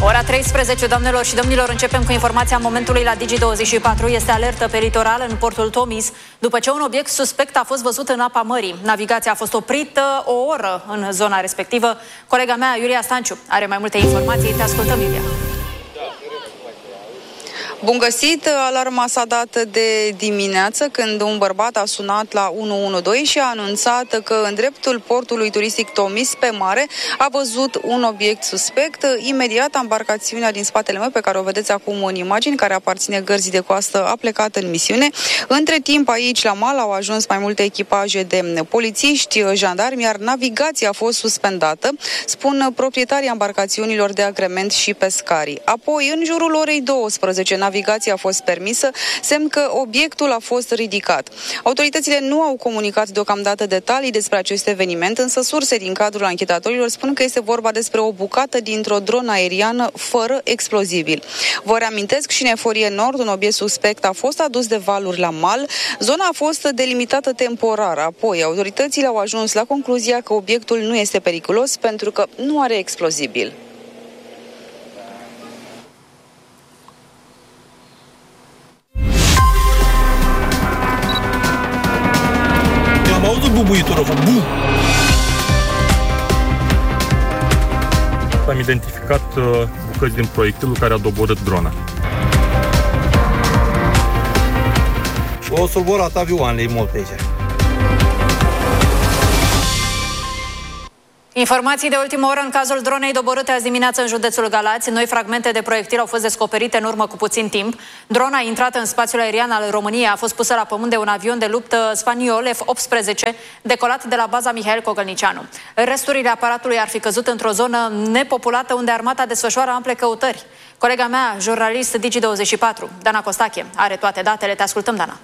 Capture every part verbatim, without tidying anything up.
Ora treisprezece, doamnelor și domnilor, începem cu informația momentului la Digi douăzeci și patru. Este alertă pe litoral în portul Tomis, după ce un obiect suspect a fost văzut în apa mării. Navigația a fost oprită o oră în zona respectivă. Colega mea, Iulia Stanciu, are mai multe informații. Te ascultăm, Iulia. Bun găsit! Alarma s-a dat de dimineață când un bărbat a sunat la unu unu doi și a anunțat că în dreptul portului turistic Tomis, pe mare, a văzut un obiect suspect. Imediat, embarcațiunea din spatele meu, pe care o vedeți acum în imagini, care aparține gărzii de coastă, a plecat în misiune. Între timp, aici, la mal, au ajuns mai multe echipaje de polițiști, jandarmi, iar navigația a fost suspendată, spun proprietarii embarcațiunilor de agrement și pescarii. Apoi, în jurul orei douăsprezece, navigația a fost permisă, semn că obiectul a fost ridicat. Autoritățile nu au comunicat deocamdată detalii despre acest eveniment, însă surse din cadrul anchetatorilor spun că este vorba despre o bucată dintr-o dronă aeriană fără explozibil. Vă reamintesc, și în Eforie Nord, un obiect suspect a fost adus de valuri la mal. Zona a fost delimitată temporar. Apoi, autoritățile au ajuns la concluzia că obiectul nu este periculos pentru că nu are explozibil. Am auzit bubuitorul, bu! Am identificat uh, bucăți din proiectilul care a doborât drona. O survorat avioanele multe aici. Informații de ultimă oră în cazul dronei doborâte azi dimineață în județul Galați. Noi fragmente de proiectil au fost descoperite în urmă cu puțin timp. Drona intrată în spațiul aerian al României a fost pusă la pământ de un avion de luptă spaniol F optsprezece, decolat de la baza Mihail Cogălnicianu. Resturile aparatului ar fi căzut într-o zonă nepopulată unde armata desfășoară ample căutări. Colega mea, jurnalist Digi douăzeci și patru, Dana Costache, are toate datele. Te ascultăm, Dana.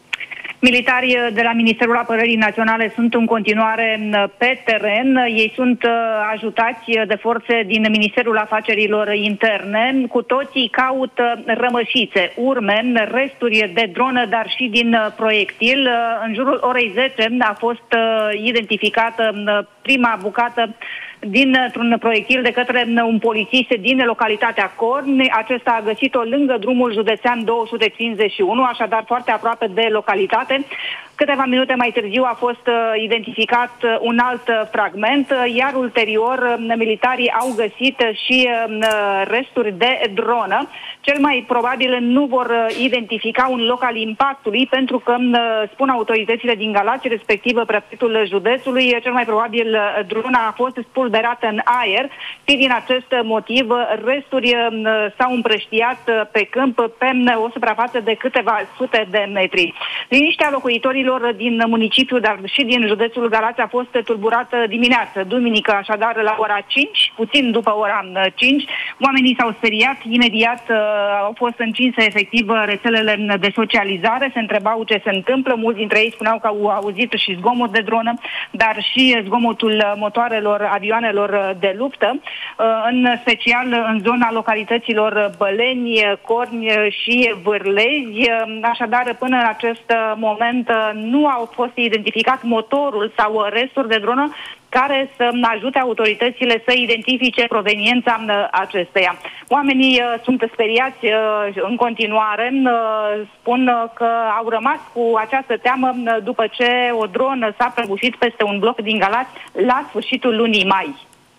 Militarii de la Ministerul Apărării Naționale sunt în continuare pe teren. Ei sunt ajutați de forțe din Ministerul Afacerilor Interne. Cu toții caută rămășițe, urme, resturi de dronă, dar și din proiectil. În jurul orei zece a fost identificată prima bucată dintr-un proiectil de către un polițist din localitatea Corni. Acesta a găsit-o lângă drumul județean două sute cincizeci și unu, așadar foarte aproape de localitate. Câteva minute mai târziu a fost uh, identificat uh, un alt uh, fragment, uh, iar ulterior uh, militarii au găsit uh, și uh, resturi de dronă. Cel mai probabil nu vor uh, identifica un loc al impactului, pentru că, uh, spun autoritățile din Galați, respectiv prefectul județului, uh, cel mai probabil uh, drona a fost spulberată în aer și din acest motiv uh, resturi uh, s-au împrăștiat uh, pe câmp pe uh, o suprafață de câteva sute de metri. Liniștea locuitorilor din municipiu, dar și din județul Galați a fost tulburată dimineață, duminică, așadar la ora cinci, puțin după ora cinci. Oamenii s-au speriat, imediat uh, au fost încinse efectiv rețelele de socializare, se întrebau ce se întâmplă, mulți dintre ei spuneau că au auzit și zgomot de dronă, dar și zgomotul motoarelor avioanelor de luptă, uh, în special în zona localităților Băleni, Corni și Vârlezi. Așadar, până în acest moment nu au fost identificat motorul sau resturi de dronă care să ajute autoritățile să identifice proveniența acesteia. Oamenii uh, sunt speriați uh, în continuare, uh, spun uh, că au rămas cu această teamă uh, după ce o dronă s-a prăbușit peste un bloc din Galați la sfârșitul lunii mai.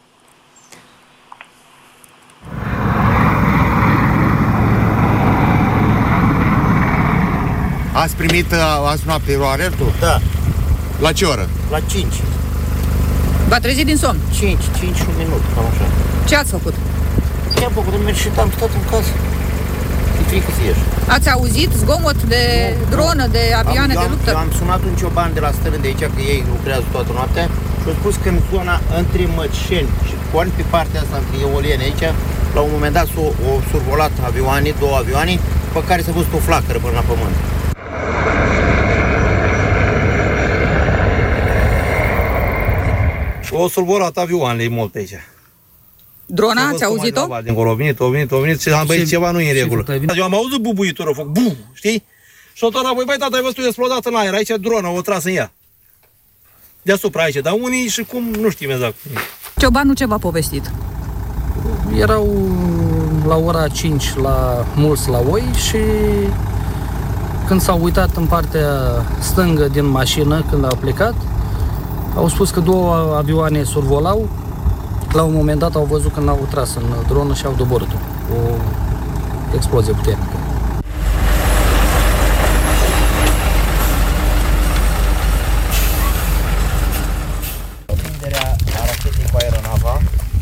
Ați primit azi noapte alertul? Da. La ce oră? La cinci. V-a trezit din somn? cinci, cinci și un minut, cam așa. Ce ați făcut? Ce-am făcut? Am ieșit, am stat în casă. E frică să ieși. Ați auzit zgomot de nu, dronă, de avioane am, de luptă? Eu am sunat un cioban de la stără de aici, că ei lucrează toată noaptea, și au spus că în zona între Măceni și Corni, pe partea asta, între eoliene aici, la un moment dat s-au survolat avioane, două avioane, pe care s-a văzut o flacără până la pământ. O survorat avioanele multe aici. Drona, ați auzit-o? Dincolo, a venit, a venit, a venit și am băit ceva nu e în regulă. Eu am auzit bubuitorul, foc, bu, știi? Și o tot apoi, băi, tata, ai văzut explodat în aer, aici drona, o tras în ea. Deasupra aici, dar unii și cum, nu știm exact. Ciobanu ce v-a povestit? Erau la ora cinci la mulți la oi și când s-au uitat în partea stângă din mașină, când au plecat, au spus că două avioane survolau. La un moment dat au văzut că n-au tras în dronă și au doborât-o. O explozie puternică. Prinderea a rachetei cu aeronava.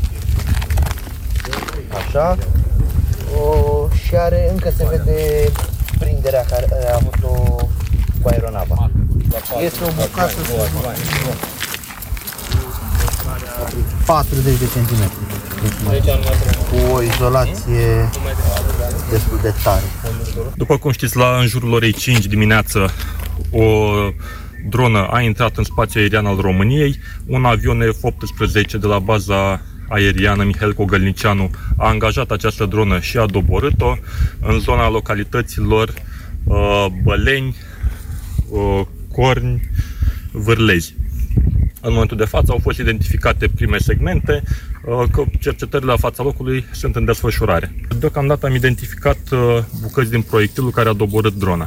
Așa. O, și are, încă se vede prinderea care a avut-o cu aeronava. Este o bucată patruzeci de centimetri. Cu o izolație destul de tare. După cum știți, la în jurul orei cinci dimineață, o dronă a intrat în spațiul aerian al României. Un avion F optsprezece de la baza aeriană Mihail Cogălnicianu a angajat această dronă și a doborât-o în zona localităților uh, Băleni, uh, Corni, Vârlezi. În momentul de față au fost identificate prime segmente, că cercetările la fața locului sunt în desfășurare. Deocamdată am identificat bucăți din proiectilul care a doborât drona.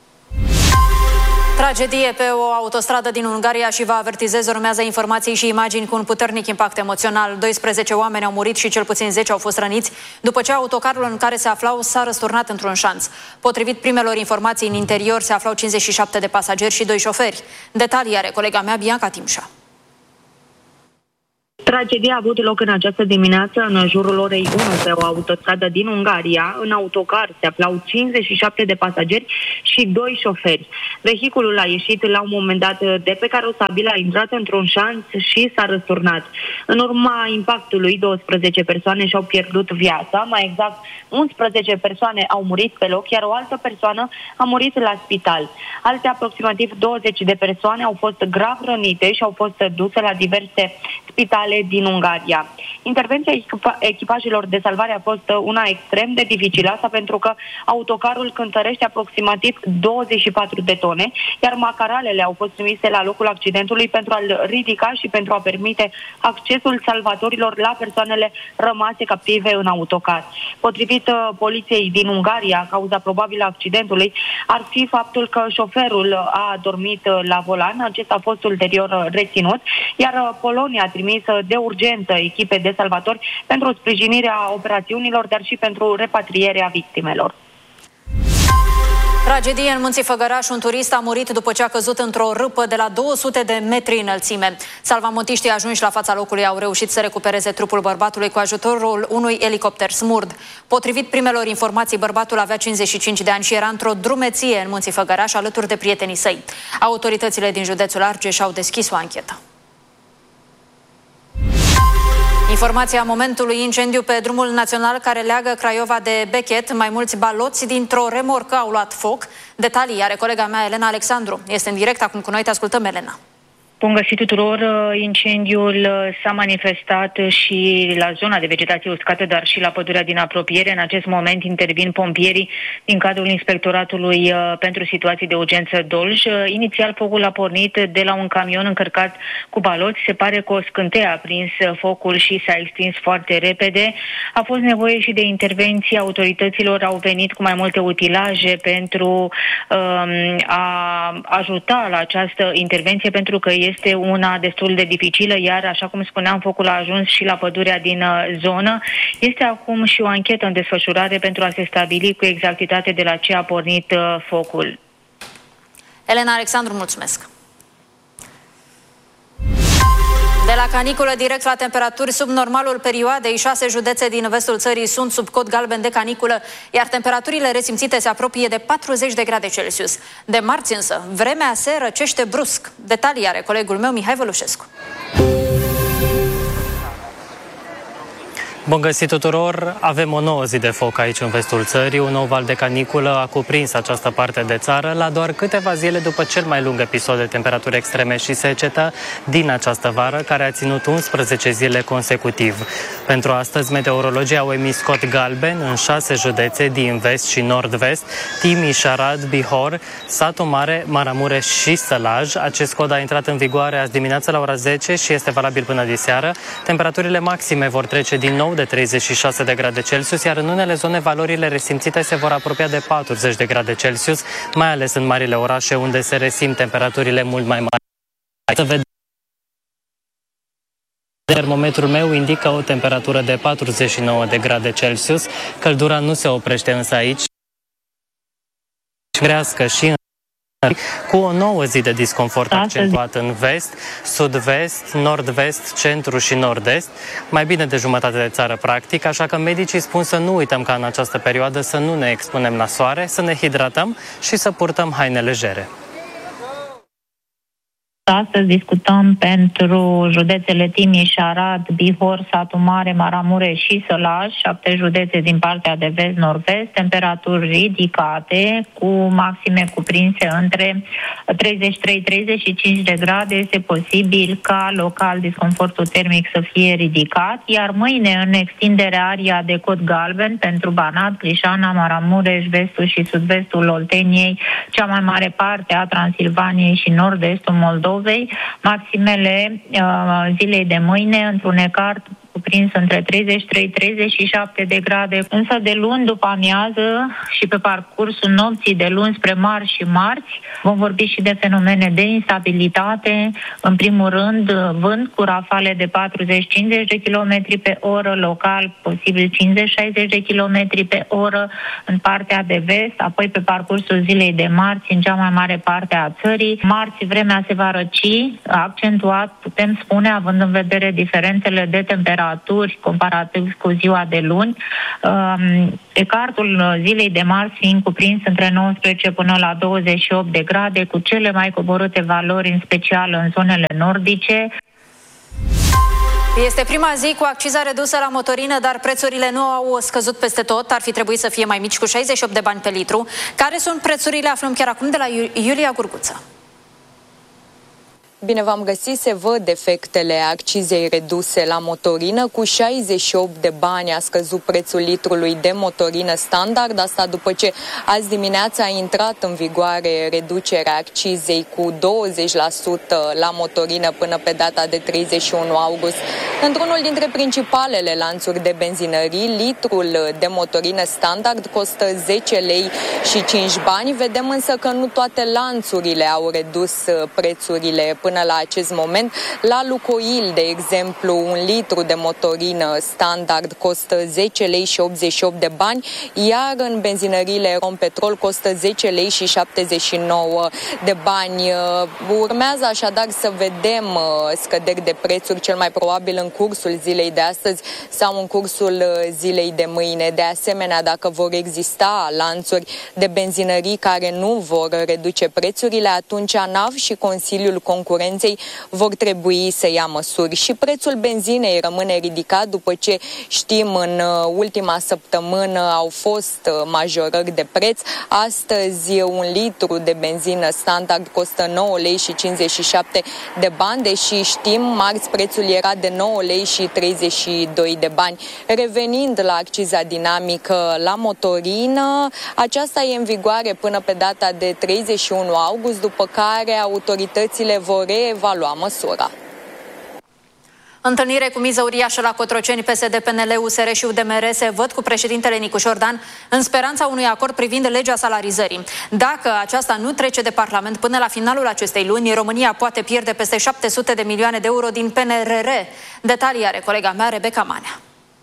Tragedie pe o autostradă din Ungaria și vă avertizez, urmează informații și imagini cu un puternic impact emoțional. doisprezece oameni au murit și cel puțin zece au fost răniți după ce autocarul în care se aflau s-a răsturnat într-un șanț. Potrivit primelor informații, în interior se aflau cincizeci și șapte de pasageri și doi șoferi. Detalii are colega mea, Bianca Timșa. Tragedia a avut loc în această dimineață, în jurul orei unu, pe o autostradă din Ungaria. În autocar se aflau cincizeci și șapte de pasageri și doi șoferi. Vehiculul a ieșit la un moment dat de pe carosabil, a intrat într-un șanț și s-a răsturnat. În urma impactului, douăsprezece persoane și-au pierdut viața, mai exact unsprezece persoane au murit pe loc, iar o altă persoană a murit la spital. Alte aproximativ douăzeci de persoane au fost grav rănite și au fost duse la diverse spitale din Ungaria. Intervenția echipajelor de salvare a fost una extrem de dificilă, asta pentru că autocarul cântărește aproximativ douăzeci și patru de tone, iar macaralele au fost trimise la locul accidentului pentru a-l ridica și pentru a permite accesul salvatorilor la persoanele rămase captive în autocar. Potrivit uh, poliției din Ungaria, cauza probabilă a accidentului ar fi faptul că șoferul a dormit uh, la volan. Acesta a fost ulterior uh, reținut, iar uh, Polonia a trimis uh, de urgență echipe de salvatori pentru sprijinirea operațiunilor, dar și pentru repatrierea victimelor. Tragedie în Munții Făgăraș. Un turist a murit după ce a căzut într-o râpă de la două sute de metri înălțime. Salvamontiștii ajunși la fața locului au reușit să recupereze trupul bărbatului cu ajutorul unui elicopter Smurd. Potrivit primelor informații, bărbatul avea cincizeci și cinci de ani și era într-o drumeție în Munții Făgăraș alături de prietenii săi. Autoritățile din județul Argeș au deschis o anchetă. Informația momentului: incendiu pe drumul național care leagă Craiova de Bechet. Mai mulți baloți dintr-o remorcă au luat foc. Detalii are colega mea, Elena Alexandru. Este în direct acum cu noi, te ascultăm, Elena. Bun găsit tuturor! Incendiul s-a manifestat și la zona de vegetație uscată, dar și la pădurea din apropiere. În acest moment intervin pompierii din cadrul Inspectoratului pentru Situații de Urgență Dolj. Inițial focul a pornit de la un camion încărcat cu baloți. Se pare că o scânteie a prins focul și s-a extins foarte repede. A fost nevoie și de intervenție. Autorităților au venit cu mai multe utilaje pentru um, a ajuta la această intervenție, pentru că este una destul de dificilă, iar, așa cum spuneam, focul a ajuns și la pădurea din uh, zonă. Este acum și o anchetă în desfășurare pentru a se stabili cu exactitate de la ce a pornit uh, focul. Elena Alexandru, mulțumesc! De la caniculă direct la temperaturi sub normalul perioadei, șase județe din vestul țării sunt sub cod galben de caniculă, iar temperaturile resimțite se apropie de patruzeci de grade Celsius. De marți însă, vremea se răcește brusc. Detalii are colegul meu, Mihai Vălușescu. Bun găsit tuturor! Avem o nouă zi de foc aici în vestul țării. Un nou val de caniculă a cuprins această parte de țară la doar câteva zile după cel mai lung episod de temperaturi extreme și secetă din această vară, care a ținut unsprezece zile consecutiv. Pentru astăzi, meteorologii au emis cod galben în șase județe din vest și nord-vest: Timiș, Arad, Bihor, Satu Mare, Maramureș și Sălaj. Acest cod a intrat în vigoare azi dimineață la ora zece și este valabil până diseară. Temperaturile maxime vor trece din nou de treizeci și șase de grade Celsius, iar în unele zone valorile resimțite se vor apropia de patruzeci de grade Celsius, mai ales în marile orașe unde se resimt temperaturile mult mai mari. Să vedem. Termometrul meu indică o temperatură de patruzeci și nouă de grade Celsius. Căldura nu se oprește însă aici. Crească și în cu o nouă zi de disconfort accentuat în vest, sud-vest, nord-vest, centru și nord-est, mai bine de jumătate de țară practic, așa că medicii spun să nu uităm ca în această perioadă să nu ne expunem la soare, să ne hidratăm și să purtăm haine legere. Astăzi discutăm pentru județele Timiș, Arad, Bihor, Satu Mare, Maramureș și Sălaj, șapte județe din partea de vest-nord-vest, temperaturi ridicate, cu maxime cuprinse între treizeci și trei - treizeci și cinci de grade. Este posibil ca local disconfortul termic să fie ridicat, iar mâine în extinderea aria de cod galben pentru Banat, Crișana, Maramureș, vestul și sud-vestul Olteniei, cea mai mare parte a Transilvaniei și nord-estul Moldovei. Maximele uh, zilei de mâine, întunecat cuprins între treizeci și trei - treizeci și șapte de grade, însă de luni după amiază și pe parcursul nopții de luni spre marți și marți vom vorbi și de fenomene de instabilitate. În primul rând, vânt cu rafale de patruzeci - cincizeci de kilometri pe oră, local posibil cincizeci - șaizeci de kilometri pe oră în partea de vest, apoi pe parcursul zilei de marți în cea mai mare parte a țării. Marți vremea se va răci, accentuat, putem spune, având în vedere diferențele de temperatură comparativ cu ziua de luni. Ecartul zilei de marți fiind cuprins între nouăsprezece până la douăzeci și opt de grade, cu cele mai coborâte valori, în special în zonele nordice. Este prima zi cu acciza redusă la motorină, dar prețurile nu au scăzut peste tot. Ar fi trebuit să fie mai mici, cu șaizeci și opt de bani pe litru. Care sunt prețurile? Aflăm chiar acum de la Iulia Gurguță. Bine v-am găsit, se văd efectele accizei reduse la motorină. Cu șaizeci și opt de bani a scăzut prețul litrului de motorină standard. Asta după ce azi dimineața a intrat în vigoare reducerea accizei cu douăzeci la sută la motorină până pe data de treizeci și unu august. Într-unul dintre principalele lanțuri de benzinării, litrul de motorină standard costă zece lei și cinci bani. Vedem însă că nu toate lanțurile au redus prețurile până la acest moment. La Lucoil, de exemplu, un litru de motorină standard costă zece lei și optzeci și opt de bani, iar în benzinăriile Rompetrol costă zece lei și șaptezeci și nouă de bani. Urmează așadar să vedem scăderi de prețuri, cel mai probabil în cursul zilei de astăzi sau în cursul zilei de mâine. De asemenea, dacă vor exista lanțuri de benzinării care nu vor reduce prețurile, atunci ANAF și Consiliul Concurenței vor trebui să ia măsuri. Și prețul benzinei rămâne ridicat după ce știm în ultima săptămână au fost majorări de preț. Astăzi un litru de benzină standard costă nouă lei și cincizeci și șapte de bani, deși știm marți prețul era de nouă lei și treizeci și doi de bani. Revenind la acciza dinamică la motorină, aceasta e în vigoare până pe data de treizeci și unu august, după care autoritățile vor reevalua măsura. Întâlnire cu miză uriașă la Cotroceni. P S D, P N L, U S R și U D M R se văd cu președintele Nicu Șordan în speranța unui acord privind legea salarizării. Dacă aceasta nu trece de Parlament până la finalul acestei luni, România poate pierde peste șapte sute de milioane de euro din P N R R. Detalii are colega mea, Rebecca Manea.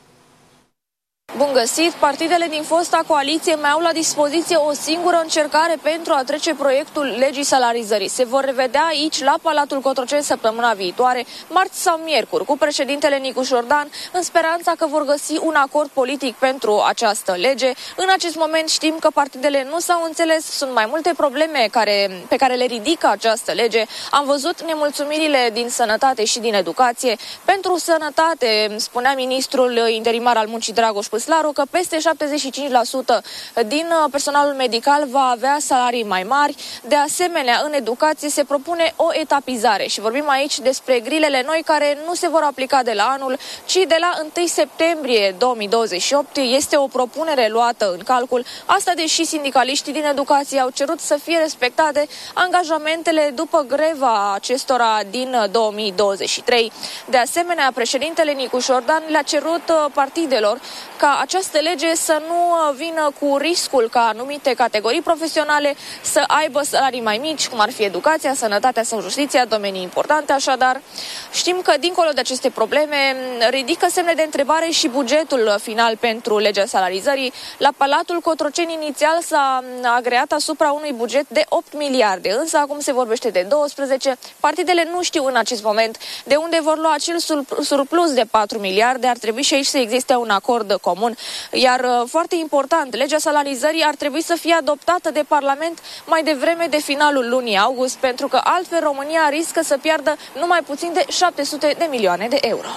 Bun găsit! Partidele din fosta coaliție mai au la dispoziție o singură încercare pentru a trece proiectul legii salarizării. Se vor revedea aici, la Palatul Cotroceni, săptămâna viitoare, marți sau miercuri, cu președintele Nicu Șordan, în speranța că vor găsi un acord politic pentru această lege. În acest moment știm că partidele nu s-au înțeles, sunt mai multe probleme care, pe care le ridică această lege. Am văzut nemulțumirile din sănătate și din educație. Pentru sănătate, spunea ministrul interimar al muncii Dragoș Năslaru că peste șaptezeci și cinci la sută din personalul medical va avea salarii mai mari. De asemenea, în educație se propune o etapizare și vorbim aici despre grilele noi care nu se vor aplica de la anul, ci de la întâi septembrie două mii douăzeci și opt. Este o propunere luată în calcul, asta deși sindicaliștii din educație au cerut să fie respectate angajamentele după greva acestora din două mii douăzeci și trei. De asemenea, președintele Nicu Șordan le-a cerut partidelor ca această lege să nu vină cu riscul ca anumite categorii profesionale să aibă salarii mai mici, cum ar fi educația, sănătatea sau justiția, domenii importante. Așadar, știm că dincolo de aceste probleme ridică semne de întrebare și bugetul final pentru legea salarizării. La Palatul Cotroceni inițial s-a agreat asupra unui buget de opt miliarde, însă acum se vorbește de doisprezece. Partidele nu știu în acest moment de unde vor lua acel surplus de patru miliarde. Ar trebui și aici să existe un acord comun. Iar foarte important, legea salarizării ar trebui să fie adoptată de Parlament mai devreme de finalul lunii august, pentru că altfel România riscă să piardă numai puțin de șapte sute de milioane de euro.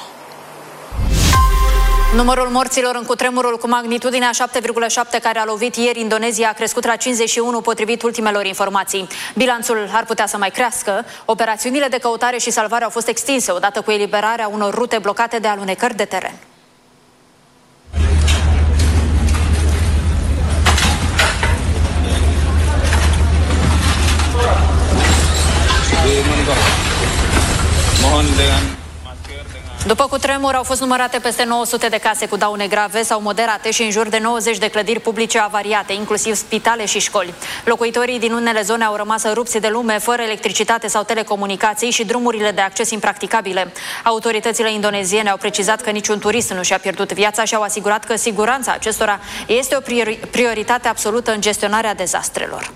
Numărul morților în cutremurul cu magnitudinea șapte virgulă șapte care a lovit ieri Indonezia a crescut la cincizeci și unu potrivit ultimelor informații. Bilanțul ar putea să mai crească. Operațiunile de căutare și salvare au fost extinse odată cu eliberarea unor rute blocate de alunecări de teren. După cutremur au fost numărate peste nouă sute de case cu daune grave sau moderate și în jur de nouăzeci de clădiri publice avariate, inclusiv spitale și școli. Locuitorii din unele zone au rămas rupți de lume, fără electricitate sau telecomunicații și drumurile de acces impracticabile. Autoritățile indoneziene au precizat că niciun turist nu și-a pierdut viața și au asigurat că siguranța acestora este o prioritate absolută în gestionarea dezastrelor.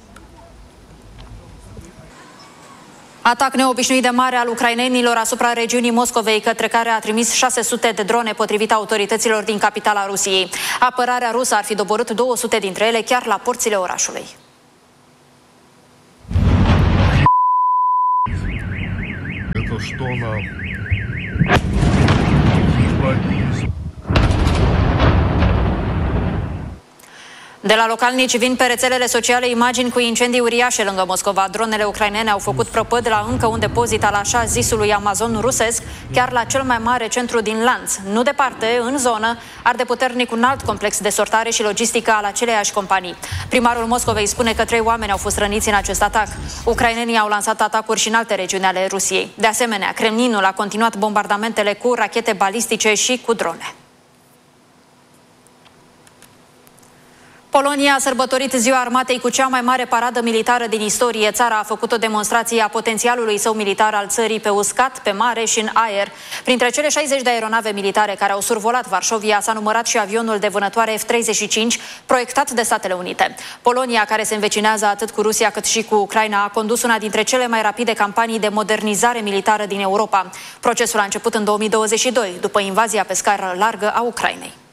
Atac neobișnuit de mare al ucrainenilor asupra regiunii Moscovei, către care a trimis șase sute de drone potrivit autorităților din capitala Rusiei. Apărarea rusă ar fi doborât două sute dintre ele chiar la porțile orașului. De la localnici vin pe rețelele sociale imagini cu incendii uriașe lângă Moscova. Dronele ucrainene au făcut prăpăd la încă un depozit al așa zisului Amazon rusesc, chiar la cel mai mare centru din lanț. Nu departe, în zonă, arde puternic un alt complex de sortare și logistică al aceleiași companii. Primarul Moscovei spune că trei oameni au fost răniți în acest atac. Ucrainenii au lansat atacuri și în alte regiuni ale Rusiei. De asemenea, Kremlinul a continuat bombardamentele cu rachete balistice și cu drone. Polonia a sărbătorit Ziua Armatei cu cea mai mare paradă militară din istorie. Țara a făcut o demonstrație a potențialului său militar al țării pe uscat, pe mare și în aer. Printre cele șaizeci de aeronave militare care au survolat Varșovia s-a numărat și avionul de vânătoare F treizeci și cinci, proiectat de Statele Unite. Polonia, care se învecinează atât cu Rusia cât și cu Ucraina, a condus una dintre cele mai rapide campanii de modernizare militară din Europa. Procesul a început în două mii douăzeci și doi, după invazia pe scară largă a Ucrainei.